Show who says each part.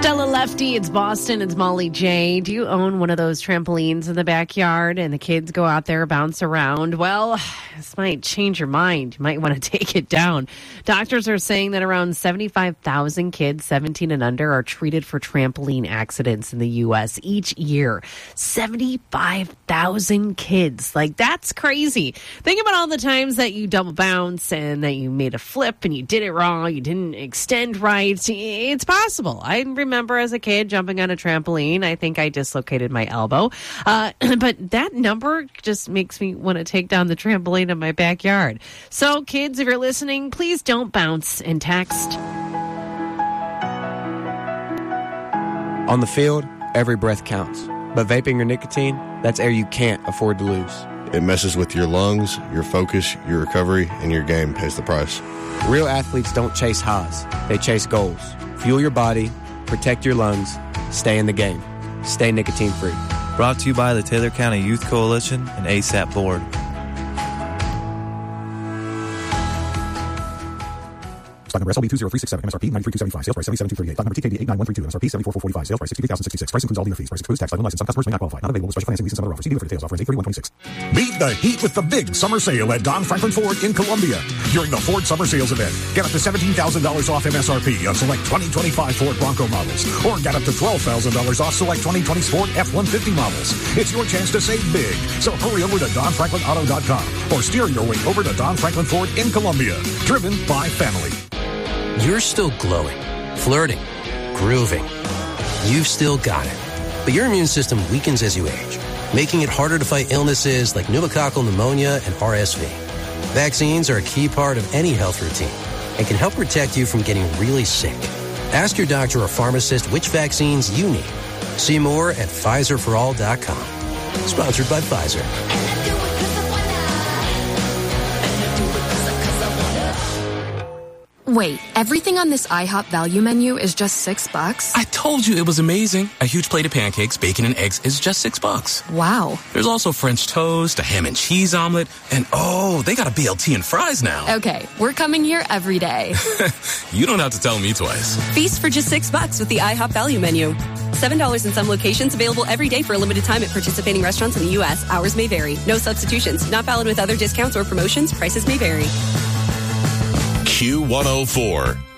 Speaker 1: Stella Lefty, it's Boston, it's Molly J. Do you own one of those trampolines in the backyard and the kids go out there, bounce around? Well, this might change your mind. You might want to take it down. Doctors are saying that around 75,000 kids 17 and under are treated for trampoline accidents in the U.S. each year. 75,000 kids. Like, that's crazy. Think about all the times that you double bounce and that you made a flip and you did it wrong. You didn't extend right. It's possible. I remember as a kid jumping on a trampoline. I think I dislocated my elbow. But that number just makes me want to take down the trampoline in my backyard. So, kids, if you're listening, please don't bounce and text.
Speaker 2: On the field, every breath counts. But vaping or nicotine, that's air you can't afford to lose.
Speaker 3: It messes with your lungs, your focus, your recovery, and your game pays the price.
Speaker 2: Real athletes don't chase highs. They chase goals. Fuel your body, protect your lungs, stay in the game. Stay nicotine-free.
Speaker 4: Brought to you by the Taylor County Youth Coalition and ASAP Board.
Speaker 5: Stock number SLB20367, MSRP 93,275, sales price 77,238. Stock number TKD 89132, MSRP 74,445, sales price 63,066. Price includes all dealer fees. Price excludes tax, title, and license. Some customers may not qualify. Not available with special financing fees and some other offers. See dealer for details. Offer ends 8/31/26.
Speaker 6: Beat the heat with the big summer sale at Don Franklin Ford in Columbia. During the Ford Summer Sales event, get up to $17,000 off MSRP on select 2025 Ford Bronco models, or get up to $12,000 off select 2020 Ford F-150 models. It's your chance to save big. So hurry over to DonFranklinAuto.com or steer your way over to Don Franklin Ford in Columbia. Driven by family.
Speaker 7: You're still glowing, flirting, grooving. You've still got it. But your immune system weakens as you age, making it harder to fight illnesses like pneumococcal pneumonia and RSV. Vaccines are a key part of any health routine and can help protect you from getting really sick. Ask your doctor or pharmacist which vaccines you need. See more at PfizerForAll.com. Sponsored by Pfizer.
Speaker 8: Wait, everything on this IHOP value menu is just $6?
Speaker 9: I told you it was amazing. A huge plate of pancakes, bacon, and eggs is just $6.
Speaker 8: Wow.
Speaker 9: There's also French toast, a ham and cheese omelet, and they got a BLT and fries now.
Speaker 8: Okay, we're coming here every day.
Speaker 9: You don't have to tell me twice.
Speaker 10: Feast for just $6 with the IHOP value menu. $7 in some locations, available every day for a limited time at participating restaurants in the U.S. Hours may vary. No substitutions. Not valid with other discounts or promotions. Prices may vary.
Speaker 11: Q104.